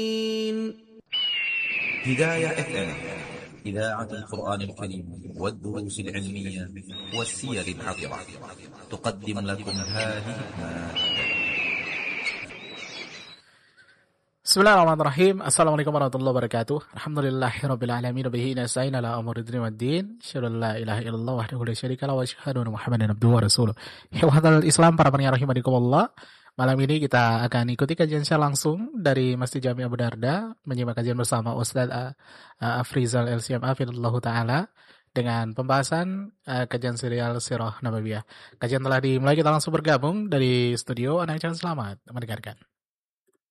هداية FM إذاعة القرآن الكريم والدروس العلمية والسير العطرة تقدم لكم هذه المادة. Bismillahirrahmanirrahim. Assalamualaikum warahmatullahi wabarakatuh. Alhamdulillahirabbil alamin wa bihi nasta'in ala umuri dunya waddin. Asyhadu an la ilaha illallah wahdahu la syarika lahu wa asyhadu anna Muhammadan abduhu wa rasuluh. Ikhwatal Islam, para pendengar rahimakumullah. Malam ini kita akan ikuti kajian secara langsung dari Masjid Jami Abu Darda, menyimak kajian bersama Ustaz Afrizal LCM Afidullah Ta'ala dengan pembahasan kajian serial Sirah Nabawiyah. Kajian telah dimulai, kita langsung bergabung dari studio. Anak jangan selamat mendengarkan.